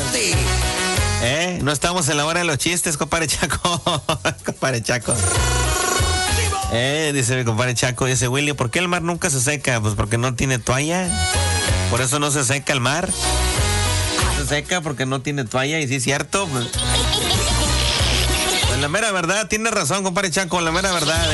No estamos en la hora de los chistes, compadre Chaco. Compadre Chaco. Dice mi compadre Chaco, dice Willy, ¿por qué el mar nunca se seca? Pues porque no tiene toalla. Por eso no se seca el mar. No se seca porque no tiene toalla, y sí es cierto. Pues la mera verdad, tiene razón, compadre Chaco, la mera verdad.